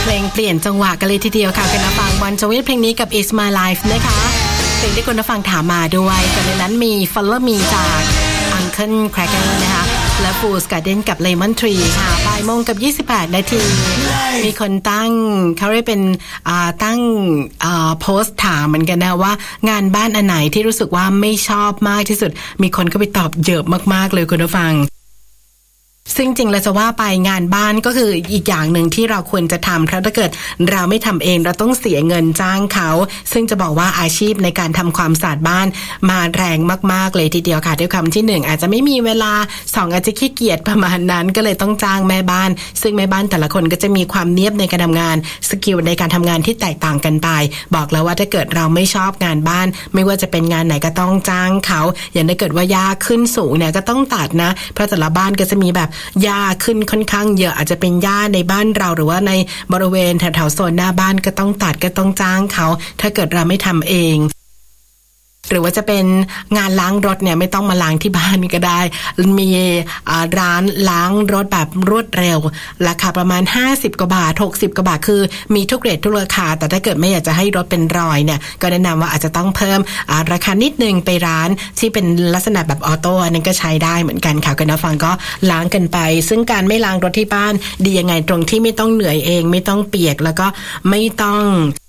เพลงเปลี่ยนจังหวะกันเลยทีเดียวค่ะคุณผู้ฟังวันจวิตเพลงนี้กับ It's My Life นะคะเพลงที่คุณผู้ฟังถามมาด้วยแต่ในนั้นมี Follow Me จาก Uncle Cracker นะคะและ Fool's Garden กับ Lemon Tree ค่ะบ่ายโมงกับ28นาทีมีคนตั้งเขาเรียกเป็นตั้งโพสต์ถามเหมือนกันนะว่างานบ้านอันไหนที่รู้สึกว่าไม่ชอบมากที่สุดมีคนก็ไปตอบเยอะมากๆเลยคุณผู้ฟังซึ่งจริงเราจะว่าไปงานบ้านก็คืออีกอย่างหนึ่งที่เราควรจะทำเพราะถ้าเกิดเราไม่ทำเองเราต้องเสียเงินจ้างเขาซึ่งจะบอกว่าอาชีพในการทำความสะอาดบ้านมาแรงมากๆเลยทีเดียวค่ะด้วยคำที่1อาจจะไม่มีเวลา2อาจจะขี้เกียจประมาณนั้นก็เลยต้องจ้างแม่บ้านซึ่งแม่บ้านแต่ละคนก็จะมีความเนียบในการทำงานสกิลในการทำงานที่แตกต่างกันไปบอกแล้วว่าถ้าเกิดเราไม่ชอบงานบ้านไม่ว่าจะเป็นงานไหนก็ต้องจ้างเขาอย่างถ้าเกิดว่าหญ้าขึ้นสูงเนี่ยก็ต้องตัดนะเพราะแต่ละบ้านก็จะมีแบบหญ้าขึ้นค่อนข้างเยอะอาจจะเป็นหญ้าในบ้านเราหรือว่าในบริเวณแถวๆโซนหน้าบ้านก็ต้องตัดก็ต้องจ้างเขาถ้าเกิดเราไม่ทำเองหรือว่าจะเป็นงานล้างรถเนี่ยไม่ต้องมาล้างที่บ้านก็ได้มีร้านล้างรถแบบรวดเร็วราคาประมาณ50กว่าบาท60กว่าบาทคือมีทุกเรททุกราคาแต่ถ้าเกิดไม่อยากจะให้รถเป็นรอยเนี่ยก็แนะนำว่าอาจจะต้องเพิ่มราคานิดนึงไปร้านที่เป็นลักษณะแบบออโต้อันนั้นก็ใช้ได้เหมือนกันค่ะคุณผู้ฟังก็ล้างกันไปซึ่งการไม่ล้างรถที่บ้านดียังไงตรงที่ไม่ต้องเหนื่อยเองไม่ต้องเปียกแล้วก็ไม่ต้อง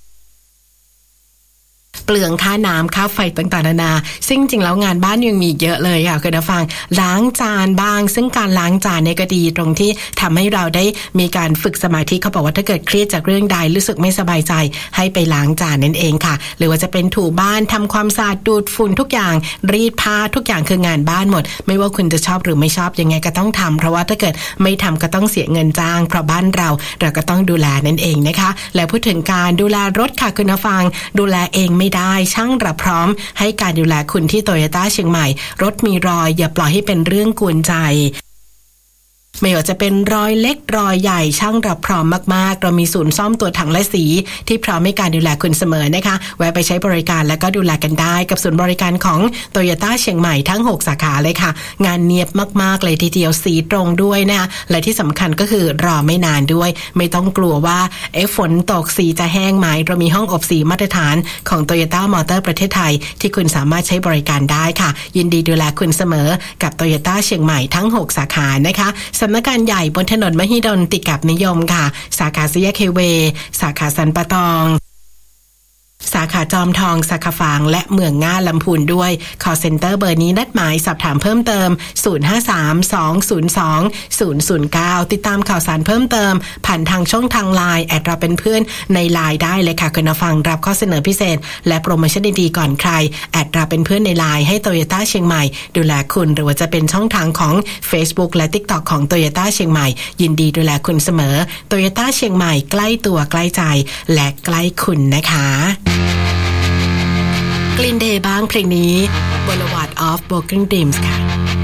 เปลืองค่าน้ำค่าไฟต่างๆนานาซึ่งจริงแล้วงานบ้านยังมีเยอะเลยค่ะคุณผู้ฟังล้างจานบ้างซึ่งการล้างจานเนี่ยก็ดีตรงที่ทำให้เราได้มีการฝึกสมาธิเขาบอกว่าถ้าเกิดเครียดจากเรื่องใดรู้สึกไม่สบายใจให้ไปล้างจานนั่นเองค่ะหรือว่าจะเป็นถูบ้านทำความสะอาดดูดฝุ่นทุกอย่างรีดผ้าทุกอย่างคืองานบ้านหมดไม่ว่าคุณจะชอบหรือไม่ชอบยังไงก็ต้องทำเพราะว่าถ้าเกิดไม่ทำก็ต้องเสียเงินจ้างเพราะบ้านเราก็ต้องดูแลนั่นเองนะคะและพูดถึงการดูแลรถค่ะคุณผู้ฟังดูแลเองไม่ได้ช่างรับพร้อมให้การดูแลคุณที่โตโยต้าเชียงใหม่รถมีรอยอย่าปล่อยให้เป็นเรื่องกวนใจไม่ว่าจะเป็นรอยเล็กรอยใหญ่ช่างรับพร้อมมากๆเรามีศูนย์ซ่อมตัวถังและสีที่พร้อมให้การดูแลคุณเสมอนะคะแวะไปใช้บริการแล้วก็ดูแลกันได้กับศูนย์บริการของโตโยต้าเชียงใหม่ทั้ง6สาขาเลยค่ะงานเนียบมากๆเลยทีเดียวสีตรงด้วยนะคะและที่สำคัญก็คือรอไม่นานด้วยไม่ต้องกลัวว่าฝนตกสีจะแห้งไหมเรามีห้องอบสีมาตรฐานของโตโยต้ามอเตอร์ประเทศไทยที่คุณสามารถใช้บริการได้ค่ะยินดีดูแลคุณเสมอกับโตโยต้าเชียงใหม่ทั้ง6สาขานะคะสำนักงานใหญ่บนถนนมหิดลติดกับนิยมค่ะสาขาสี่แยกเคเวสาขาสันปะตองสาขาจอมทองสาขาฝางและเมืองง่าลำพูนด้วย call center เบอร์นี้นัดหมายสอบถามเพิ่มเติม053-202-009ติดตามข่าวสารเพิ่มเติมผ่านทางช่องทาง LINE แอดเราเป็นเพื่อนใน LINE ได้เลยค่ะคุณผู้ฟังรับข้อเสนอพิเศษและโปรโมชั่นดีๆก่อนใครแอดเราเป็นเพื่อนใน LINE ให้ Toyota เชียงใหม่ดูแลคุณหรือว่าจะเป็นช่องทางของ Facebook และ TikTok ของ Toyota เชียงใหม่ยินดีดูแลคุณเสมอ Toyota เชียงใหม่ใกล้ตัวใกล้ใจและใกล้คุณนะคะกลินเดย์บ้างเพลงนี้ Boulevard of Broken Dreams ค่ะ